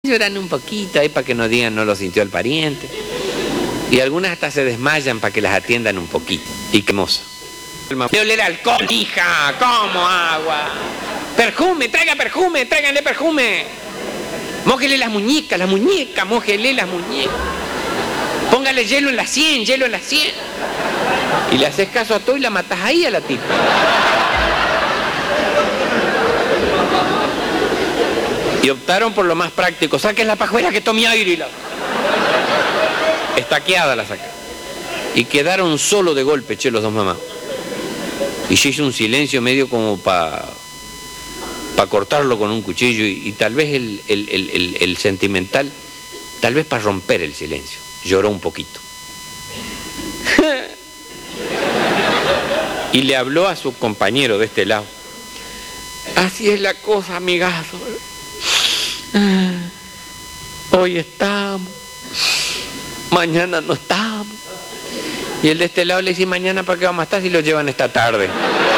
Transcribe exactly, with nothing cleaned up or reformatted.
Lloran un poquito ahí para que no digan no lo sintió el pariente. Y algunas hasta se desmayan para que las atiendan un poquito. Y qué mozo. De oler alcohol, hija, como agua. Perfume, traiga perfume, tráiganle perfume. Mójele las muñecas, las muñecas, mójele las muñecas. Póngale hielo en la sien, hielo en la sien. Y le haces caso a todo y la matas ahí a la tipa. Y optaron por lo más práctico. Saquen la pajuera que tome aire y la... Estaqueada la saca. Y quedaron solo de golpe, che, los dos mamás. Y yo hice un silencio medio como para pa cortarlo con un cuchillo y, y tal vez el, el, el, el, el sentimental, tal vez para romper el silencio. Lloró un poquito. Y le habló a su compañero de este lado. Así es la cosa, amigazo. Hoy estamos, mañana no estamos. Y el de este lado le dice, mañana para qué vamos a estar si lo llevan esta tarde.